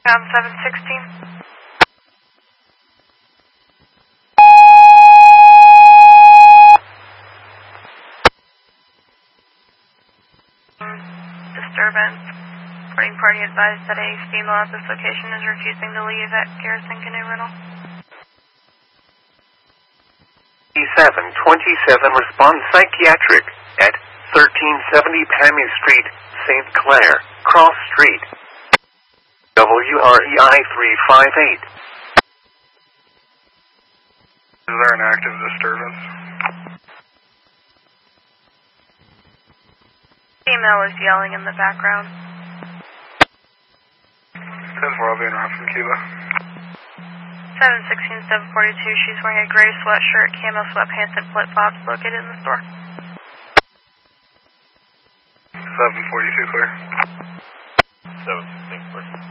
716. Disturbance. Boarding party advised that a female at this location is refusing to leave at Garrison Canoe Rental. 727 responds psychiatric at 1370 Pammy Street, St. Clair, Cross Street. WREI 358. Is there an active disturbance? Female is yelling in the background. 10-4, I'll be in route from Cuba. 716, 742, she's wearing a gray sweatshirt, camo sweatpants, and flip-flops located in the store. 742, clear. 716, clear.